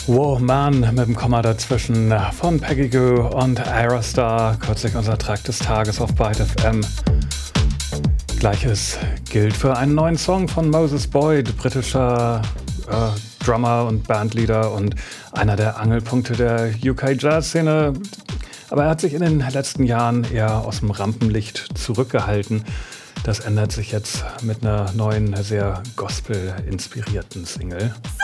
Wow, Man mit dem Komma dazwischen von Peggy Gou und Aerostar. Kürzlich unser Track des Tages auf Byte FM. Gleiches gilt für einen neuen Song von Moses Boyd, britischer Drummer und Bandleader und einer der Angelpunkte der UK-Jazz-Szene. Aber er hat sich in den letzten Jahren eher aus dem Rampenlicht zurückgehalten. Das ändert sich jetzt mit einer neuen, sehr Gospel-inspirierten Single.